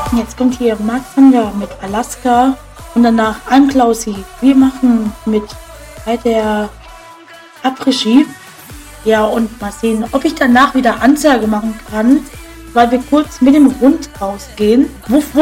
Jetzt kommt hier Mark Zander mit Alaska und danach Anklausi. Wir machen mit bei der Après-Ski. Ja, und mal sehen, ob ich danach wieder Ansage machen kann, weil wir kurz mit dem Hund rausgehen. Wuff, wuff.